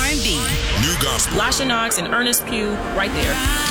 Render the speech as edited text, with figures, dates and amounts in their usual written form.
R&B. New gospel. Lasha Knox and Ernest Pugh right there.